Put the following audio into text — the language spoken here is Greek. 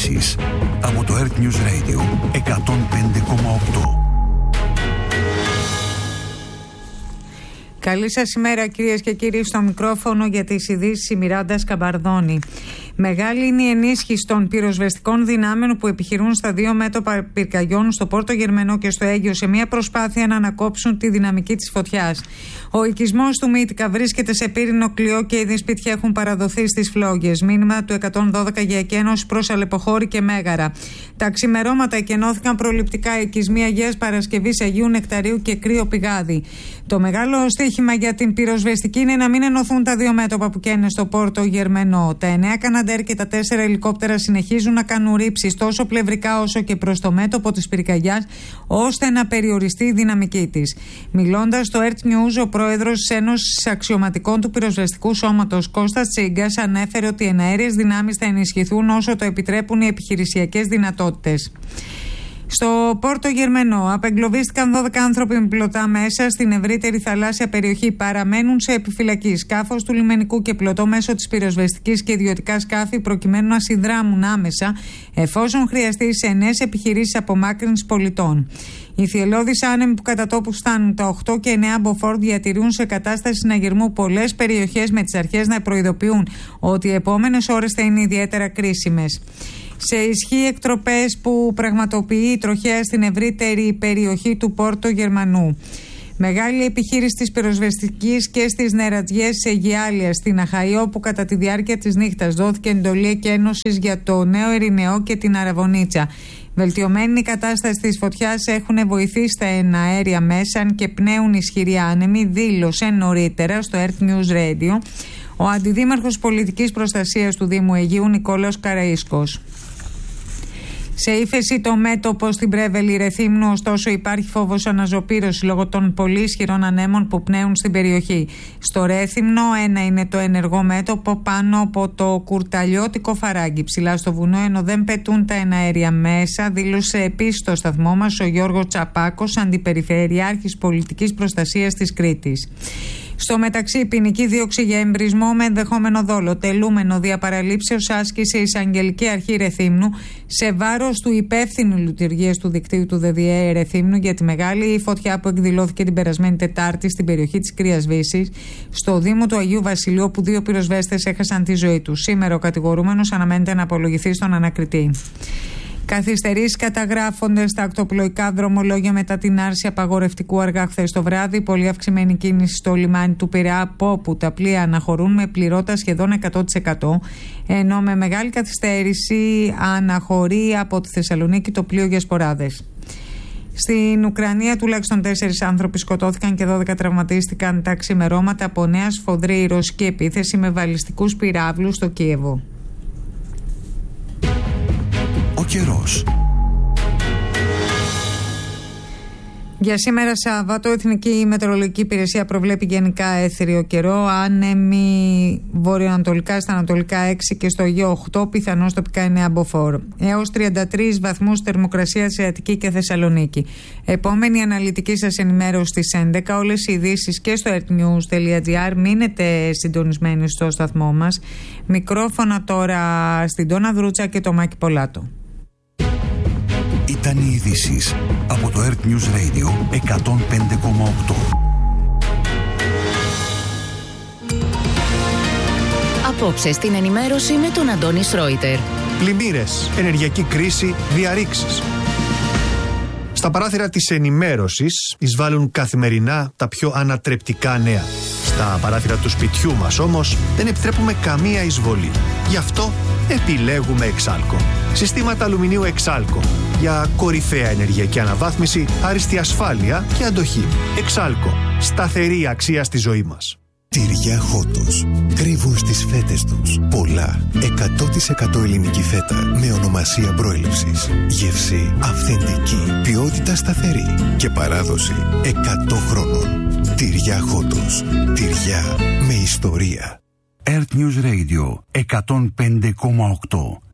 ειδήσεις από το Earth News Radio 105,8. Καλή σας ημέρα κυρίες και κύριοι, στο μικρόφωνο για τις ειδήσεις η Μιράντα Σκαμπαρδόνη. Μεγάλη είναι η ενίσχυση των πυροσβεστικών δυνάμεων που επιχειρούν στα δύο μέτωπα πυρκαγιών στο Πόρτο Γερμενό και στο Αίγιο σε μια προσπάθεια να ανακόψουν τη δυναμική της φωτιάς. Ο οικισμός του Μύτικα βρίσκεται σε πύρινο κλειό και ήδη σπίτια έχουν παραδοθεί στις φλόγες. Μήνυμα του 112 για εκένωση προς Αλεποχώρη και Μέγαρα. Τα ξημερώματα εκενώθηκαν προληπτικά οικισμοί Αγίας Παρασκευής, Αγίου Νεκταρίου και Κρύο Πηγάδι. Το μεγάλο στοίχημα για την πυροσβεστική είναι να μην ενωθούν τα δύο μέτωπα που καίνε στο Πόρτο Γερμενό. Τα 9 Καναντέρ και τα 4 ελικόπτερα συνεχίζουν να κάνουν ρήψεις τόσο πλευρικά όσο και προς το μέτωπο της πυρκαγιάς, ώστε να περιοριστεί η δυναμική της. Μιλώντας στο Earth News, ο πρόεδρος της Ένωσης Αξιωματικών του Πυροσβεστικού Σώματος, Κώστας Τσίγκας, ανέφερε ότι οι εναέριες δυνάμεις θα ενισχυθούν όσο το επιτρέπουν οι επιχειρησιακές δυνατότητες. Στο Πόρτο Γερμενό απεγκλωβίστηκαν 12 άνθρωποι με πλωτά μέσα στην ευρύτερη θαλάσσια περιοχή. Παραμένουν σε επιφυλακή σκάφος του λιμενικού και πλωτό μέσω της πυροσβεστικής και ιδιωτικά σκάφη προκειμένου να συνδράμουν άμεσα εφόσον χρειαστεί σε νέες επιχειρήσεις απομάκρυνσης πολιτών. Οι θυελλώδεις άνεμοι που κατά τόπου φτάνουν τα 8 και 9 μποφόρ διατηρούν σε κατάσταση συναγερμού πολλές περιοχές, με τις αρχές να προειδοποιούν ότι οι επόμενες ώρες θα είναι ιδιαίτερα κρίσιμες. Σε ισχύ εκτροπές που πραγματοποιεί η τροχέα στην ευρύτερη περιοχή του Πόρτο Γερμανού. Μεγάλη επιχείρηση της πυροσβεστικής και στις νερατζιές σε Αιγιάλια στην Αχαΐο, όπου κατά τη διάρκεια της νύχτας δόθηκε εντολή εκένωσης για το Νέο Ειρηναιό και την Αραβωνίτσα. Βελτιωμένη η κατάσταση της φωτιάς έχουν βοηθήσει τα εναέρια μέσα και πνέουν ισχυροί άνεμοι, δήλωσε νωρίτερα στο Earth News Radio ο Αντιδήμαρχος Πολιτικής Προστασίας του Δήμου Αιγείου Νικόλαος Καραΐσκος. Σε ύφεση το μέτωπο στην Πρέβελη Ρεθύμνου, ωστόσο υπάρχει φόβος αναζωπήρωσης λόγω των πολύ ισχυρών ανέμων που πνέουν στην περιοχή. Στο Ρέθυμνο ένα είναι το ενεργό μέτωπο πάνω από το κουρταλιώτικο Φαράγγι, ψηλά στο βουνό, ενώ δεν πετούν τα εναέρια μέσα, δήλωσε επίσης στο σταθμό μας ο Γιώργος Τσαπάκος, Αντιπεριφερειάρχης Πολιτικής Προστασίας της Κρήτης. Στο μεταξύ, ποινική δίωξη για εμπρισμό με ενδεχόμενο δόλο, τελούμενο διαπαραλήψεως άσκησε η Εισαγγελική Αρχή Ρεθύμνου σε βάρος του υπεύθυνου λειτουργίας του δικτύου του ΔΔΕ Ρεθύμνου για τη μεγάλη φωτιά που εκδηλώθηκε την περασμένη Τετάρτη στην περιοχή της Κρύας Βύσσης, στο Δήμο του Αγίου Βασιλείου, όπου 2 πυροσβέστες έχασαν τη ζωή τους. Σήμερα ο κατηγορούμενος αναμένεται να απολογηθεί στον ανακριτή. Καθυστερήσεις καταγράφονται στα ακτοπλοϊκά δρομολόγια μετά την άρση απαγορευτικού αργά χθες το βράδυ. Πολύ αυξημένη κίνηση στο λιμάνι του Πειραιά, από όπου τα πλοία αναχωρούν με πληρότητα σχεδόν 100%, ενώ με μεγάλη καθυστέρηση αναχωρεί από τη Θεσσαλονίκη το πλοίο για σποράδες. Στην Ουκρανία τουλάχιστον 4 άνθρωποι σκοτώθηκαν και 12 τραυματίστηκαν τα ξημερώματα από νέα σφοδρή ρωσική επίθεση με βαλιστικούς πυράβλους στο Κίεβο. Καιρός. Για σήμερα Σάββατο, η Εθνική Μετεωρολογική Υπηρεσία προβλέπει γενικά έθριο καιρό. Άνεμοι βορειοανατολικά στα ανατολικά 6 και στο Αιγαίο 8, πιθανώς τοπικά 9 μποφόρ. Έως 33 βαθμούς θερμοκρασία σε Αττική και Θεσσαλονίκη. Επόμενη αναλυτική σας ενημέρωση στις 11. Όλες οι ειδήσεις και στο earthnews.gr. Μείνετε συντονισμένοι στο σταθμό μας. Μικρόφωνα τώρα στην Τόνα Δρούτσα και το Μάκη Πολάτο. Ήταν οι ειδήσεις από το Earth News Radio 105,8. Απόψε στην ενημέρωση με τον Αντώνη Σρόιτερ. Πλημμύρες, ενεργειακή κρίση, διαρρήξεις. Στα παράθυρα της ενημέρωσης εισβάλλουν καθημερινά τα πιο ανατρεπτικά νέα. Στα παράθυρα του σπιτιού μας όμως δεν επιτρέπουμε καμία εισβολή. Γι' αυτό επιλέγουμε Εξάλκο. Συστήματα αλουμινίου Εξάλκο για κορυφαία ενεργειακή αναβάθμιση, άριστη ασφάλεια και αντοχή. Εξάλκο. Σταθερή αξία στη ζωή μας. Τυριά Χότος. Κρύβουν στις φέτες τους πολλά 100% ελληνική φέτα με ονομασία προέλευσης. Γεύση αυθεντική, ποιότητα σταθερή και παράδοση 100 χρόνων. Τυριά Χότος. Τυριά με ιστορία. Earth News Radio 105,8.